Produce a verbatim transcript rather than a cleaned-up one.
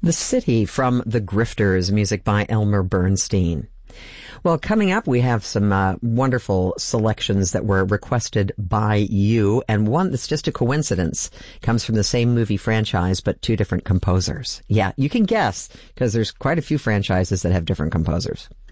The City from The Grifters, music by Elmer Bernstein. Well, coming up, we have some uh, wonderful selections that were requested by you, and one that's just a coincidence comes from the same movie franchise, but two different composers. Yeah, you can guess, because there's quite a few franchises that have different composers.